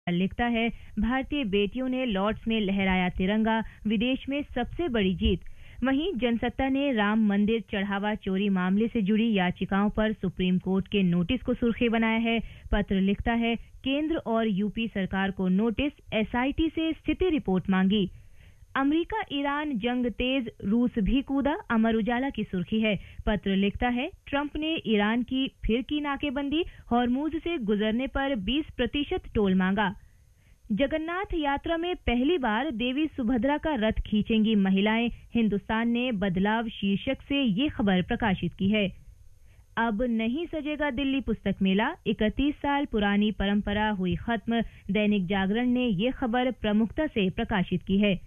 लिखता है, भारतीय बेटियों ने लॉर्ड्स में लहराया तिरंगा, विदेश में सबसे बड़ी जीत। वहीं जनसत्ता ने राम मंदिर चढ़ावा चोरी मामले से जुड़ी याचिकाओं पर सुप्रीम कोर्ट के नोटिस को सुर्खी बनाया है। पत्र लिखता है, केंद्र और यूपी सरकार को नोटिस, एसआईटी से स्थिति रिपोर्ट मांगी। अमेरिका ईरान जंग तेज, रूस भी कूदा, अमर उजाला की सुर्खी है। पत्र लिखता है, ट्रंप ने ईरान की फिर की नाकेबंदी, हॉर्मुज से गुजरने पर 20% टोल मांगा। जगन्नाथ यात्रा में पहली बार देवी सुभद्रा का रथ खींचेंगी महिलाएं, हिंदुस्तान ने बदलाव शीर्षक से ये खबर प्रकाशित की है। अब नहीं सजेगा दिल्ली पुस्तक मेला, 31 साल पुरानी परंपरा हुई खत्म, दैनिक जागरण ने ये खबर प्रमुखता से प्रकाशित की है।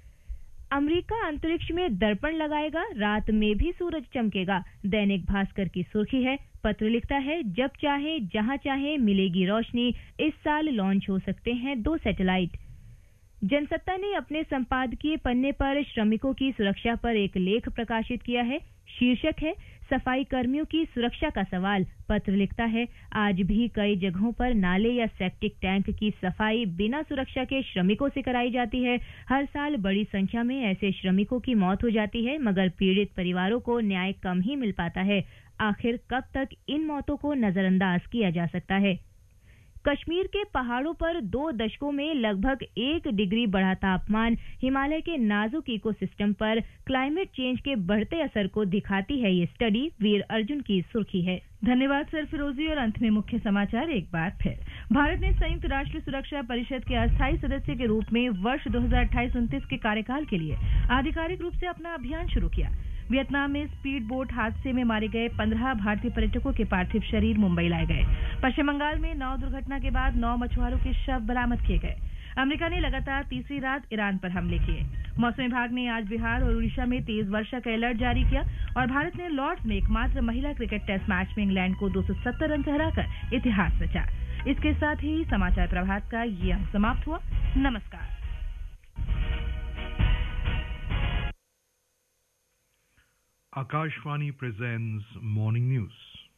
अमेरिका अंतरिक्ष में दर्पण लगाएगा, रात में भी सूरज चमकेगा, दैनिक भास्कर की सुर्खी है। पत्र लिखता है, जब चाहे जहां चाहे मिलेगी रोशनी, इस साल लॉन्च हो सकते हैं 2 सैटेलाइट। जनसत्ता ने अपने संपादकीय पन्ने पर श्रमिकों की सुरक्षा पर एक लेख प्रकाशित किया है। शीर्षक है, सफाई कर्मियों की सुरक्षा का सवाल। पत्र लिखता है, आज भी कई जगहों पर नाले या सेप्टिक टैंक की सफाई बिना सुरक्षा के श्रमिकों से कराई जाती है। हर साल बड़ी संख्या में ऐसे श्रमिकों की मौत हो जाती है, मगर पीड़ित परिवारों को न्याय कम ही मिल पाता है। आखिर कब तक इन मौतों को नजरअंदाज किया जा सकता है? कश्मीर के पहाड़ों पर 2 दशकों में लगभग 1 डिग्री बढ़ा तापमान हिमालय के नाजुक इकोसिस्टम पर क्लाइमेट चेंज के बढ़ते असर को दिखाती है ये स्टडी, वीर अर्जुन की सुर्खी है। धन्यवाद सरफिरोजी। और अंत में मुख्य समाचार एक बार फिर। भारत ने संयुक्त राष्ट्र सुरक्षा परिषद के अस्थायी सदस्य के रूप में वर्ष 2028-29 के कार्यकाल के लिए आधिकारिक रूप से अपना अभियान शुरू किया। वियतनाम में स्पीड बोट हादसे में मारे गए 15 भारतीय पर्यटकों के पार्थिव शरीर मुंबई लाए गए। पश्चिम बंगाल में नाव दुर्घटना के बाद 9 मछुआरों के शव बरामद किए गए। अमेरिका ने लगातार तीसरी रात ईरान पर हमले किए। मौसम विभाग ने आज बिहार और उड़ीसा में तेज वर्षा का अलर्ट जारी किया। और भारत ने लॉर्ड्स में एकमात्र महिला क्रिकेट टेस्ट मैच में इंग्लैंड को 270 रन से हराकर इतिहास रचा। इसके साथ ही समाचार प्रभात का ये अंक समाप्त हुआ। नमस्कार। Akashvani presents Morning News.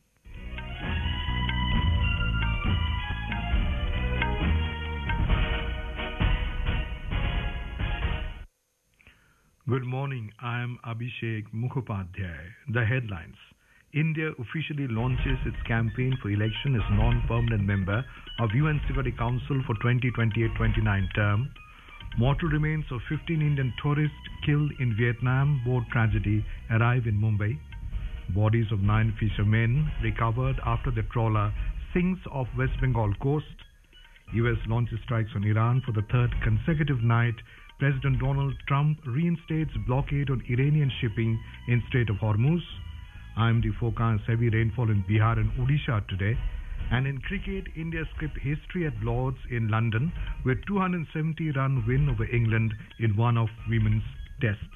Good morning, I am Abhishek Mukhopadhyay. The headlines. India officially launches its campaign for election as non-permanent member of UN Security Council for 2028-29 term. Mortal remains of 15 Indian tourists killed in Vietnam boat tragedy arrive in Mumbai. Bodies of 9 fishermen recovered after the trawler sinks off West Bengal coast. US launches strikes on Iran for the 3rd consecutive night. President Donald Trump reinstates blockade on Iranian shipping in Strait of Hormuz. IMD forecasts heavy rainfall in Bihar and Odisha today. And in cricket, India skipped history at Lord's in London with 270-run win over England in one of women's test.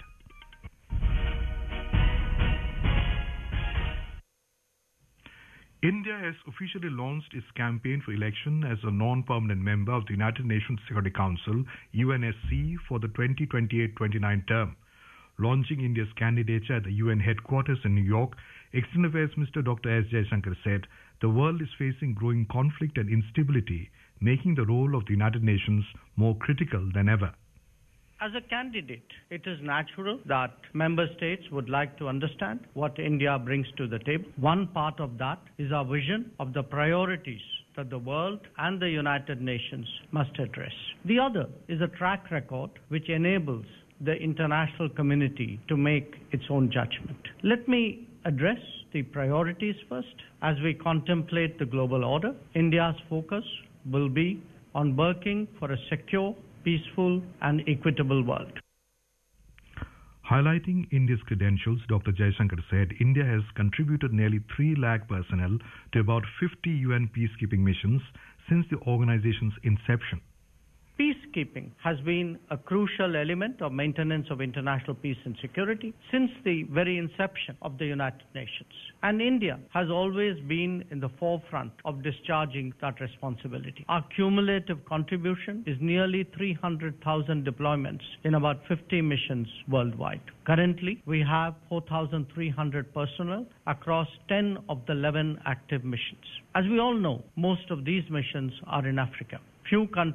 India has officially launched its campaign for election as a non-permanent member of the United Nations Security Council, UNSC, for the 2028-29 term. Launching India's candidature at the UN headquarters in New York, External Affairs Minister Dr. S. Jaishankar said, the world is facing growing conflict and instability, making the role of the United Nations more critical than ever. As a candidate, it is natural that member states would like to understand what India brings to the table. One part of that is our vision of the priorities that the world and the United Nations must address. The other is a track record which enables the international community to make its own judgment. Let me address the priorities first. As we contemplate the global order, India's focus will be on working for a secure, peaceful and equitable world. Highlighting India's credentials, Dr. Jaishankar said India has contributed nearly 3 lakh personnel to about 50 UN peacekeeping missions since the organization's inception. Peacekeeping has been a crucial element of maintenance of international peace and security since the very inception of the United Nations. And India has always been in the forefront of discharging that responsibility. Our cumulative contribution is nearly 300,000 deployments in about 50 missions worldwide. Currently, we have 4,300 personnel across 10 of the 11 active missions. As we all know, most of these missions are in Africa. Few countries